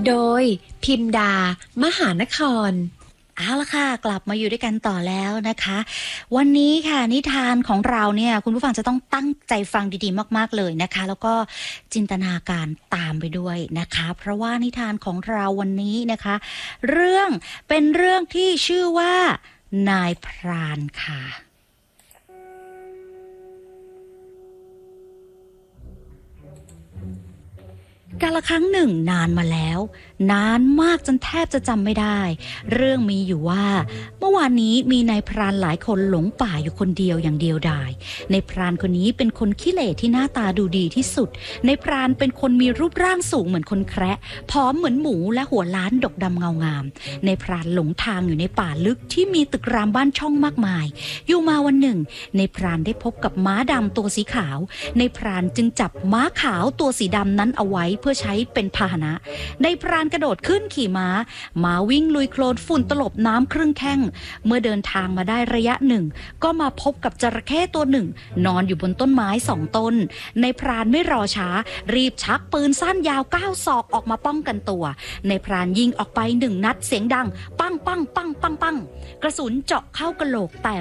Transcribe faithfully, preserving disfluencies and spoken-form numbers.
โดยพิมดามหานครเอาละค่ะกลับมาอยู่ด้วยกันต่อแล้วนะคะวันนี้ค่ะนิทานของเราเนี่ยคุณผู้ฟังจะต้องตั้งใจฟังดีๆมากๆเลยนะคะแล้วก็จินตนาการตามไปด้วยนะคะเพราะว่านิทานของเราวันนี้นะคะเรื่องเป็นเรื่องที่ชื่อว่านายพรานค่ะกาลครั้งหนึ่งนานมาแล้วนานมากจนแทบจะจำไม่ได้เรื่องมีอยู่ว่าเมื่อวานนี้มีนายพรานหลายคนหลงป่าอยู่คนเดียวอย่างเดียวดายนายพรานคนนี้เป็นคนขี้เหร่ที่หน้าตาดูดีที่สุดนายพรานเป็นคนมีรูปร่างสูงเหมือนคนแคระผอมเหมือนหมูและหัวล้านดกดำเงางามนายพรานหลงทางอยู่ในป่าลึกที่มีตึกรามบ้านช่องมากมายอยู่มาวันหนึ่งนายพรานได้พบกับม้าดำตัวสีขาวนายพรานจึงจับม้าขาวตัวสีดำนั้นเอาไว้เพื่อใช้เป็นพาหนะนายพรานกระโดดขึ้นขี่ม้าม้าวิ่งลุยโคลนฝุ่นตลบน้ำครึ่งแข้งเมื่อเดินทางมาได้ระยะหนึ่งก็มาพบกับจระเข้ตัวหนึ่งนอนอยู่บนต้นไม้สองต้นนายพรานไม่รอช้ารีบชักปืนสั้นยาวเก้าศอกออกมาป้องกันตัวนายพรานยิงออกไปหนึ่งนัดเสียงดังปังปังปังปังปังกระสุนเจาะเข้ากะโหลกแต่